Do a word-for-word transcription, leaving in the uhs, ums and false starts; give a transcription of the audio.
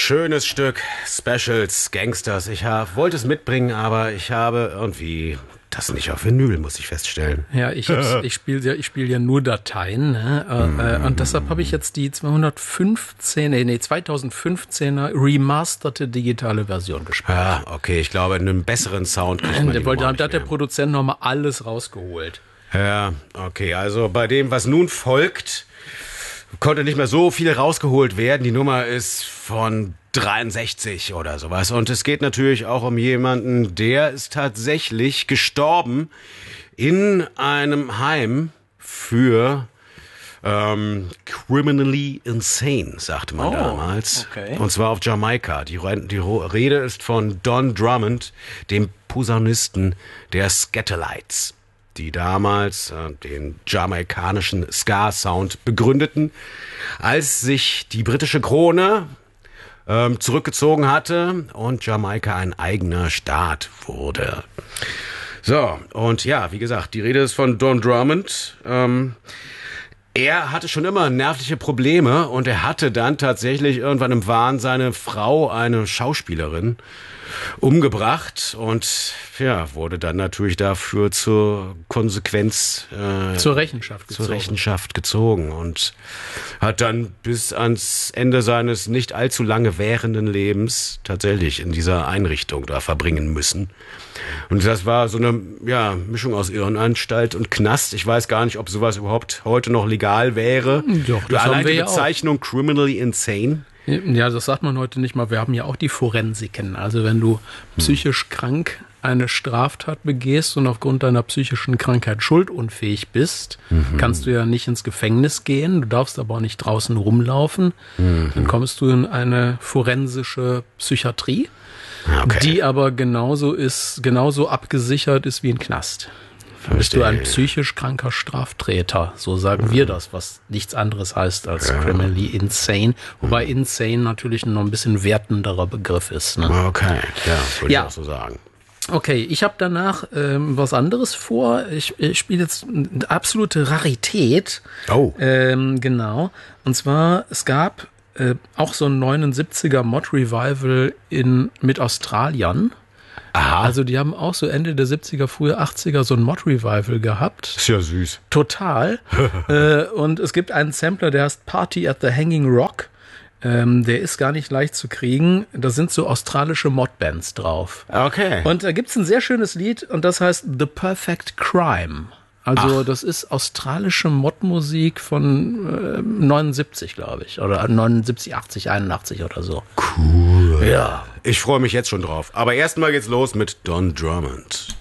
schönes Stück. Specials, Gangsters. Ich hab, wollte es mitbringen, aber ich habe irgendwie das nicht auf Vinyl, muss ich feststellen. Ja, ich, ich spiele ja, ich spiel ja nur Dateien. Ne? Mm. Und deshalb habe ich jetzt die zweihundertfünfzehn, nee, zweitausendfünfzehner remasterte digitale Version gespielt. Ja, okay, ich glaube, in einem besseren Sound kriegt man der die wollte, Nummer Da hat der nicht mehr. Produzent nochmal alles rausgeholt. Ja, okay, also bei dem, was nun folgt, konnte nicht mehr so viel rausgeholt werden. Die Nummer ist von dreiundsechzig oder sowas. Und es geht natürlich auch um jemanden, der ist tatsächlich gestorben in einem Heim für ähm, criminally insane, sagte man Oh, damals. okay. Und zwar auf Jamaika. Die, die Rede ist von Don Drummond, dem Posaunisten der Skatalites, die damals äh, den jamaikanischen Ska-Sound begründeten, als sich die britische Krone ähm, zurückgezogen hatte und Jamaika ein eigener Staat wurde. So, und ja, wie gesagt, die Rede ist von Don Drummond. Ähm, er hatte schon immer nervliche Probleme und er hatte dann tatsächlich irgendwann im Wahn seine Frau, eine Schauspielerin, umgebracht und ja, wurde dann natürlich dafür zur Konsequenz äh, zur Rechenschaft gezogen. zur Rechenschaft gezogen und hat dann bis ans Ende seines nicht allzu lange währenden Lebens tatsächlich in dieser Einrichtung da verbringen müssen. Und das war so eine ja, Mischung aus Irrenanstalt und Knast. Ich weiß gar nicht, ob sowas überhaupt heute noch legal wäre. Doch, das Allein haben wir die ja auch. Bezeichnung criminally insane. Ja, das sagt man heute nicht mal. Wir haben ja auch die Forensiken. Also wenn du psychisch krank eine Straftat begehst und aufgrund deiner psychischen Krankheit schuldunfähig bist, mhm. kannst du ja nicht ins Gefängnis gehen. Du darfst aber auch nicht draußen rumlaufen. Mhm. Dann kommst du in eine forensische Psychiatrie, okay. die aber genauso ist, genauso abgesichert ist wie ein Knast. Dann bist du ein psychisch kranker Straftäter. So sagen mhm. wir das, was nichts anderes heißt als ja. criminally insane. Wobei mhm. insane natürlich noch ein bisschen wertenderer Begriff ist. Ne? Okay, ja, würde ja. ich auch so sagen. Okay, ich habe danach ähm, was anderes vor. Ich, ich spiele jetzt eine absolute Rarität. Oh. Ähm, genau. Und zwar, es gab äh, auch so ein neunundsiebziger Mod-Revival in, mit Australiern. Aha. Also die haben auch so Ende der siebziger, frühe achtziger so ein Mod-Revival gehabt. Ist ja süß. Total. äh, und es gibt einen Sampler, der heißt Party at the Hanging Rock. Ähm, der ist gar nicht leicht zu kriegen. Da sind so australische Mod-Bands drauf. Okay. Und da gibt's ein sehr schönes Lied und das heißt The Perfect Crime. Also Ach. das ist australische Mod-Musik von äh, neunundsiebzig, glaube ich. Oder neunundsiebzig, achtzig, einundachtzig oder so. Cool. Ja. Ich freue mich jetzt schon drauf. Aber erstmal geht's los mit Don Drummond.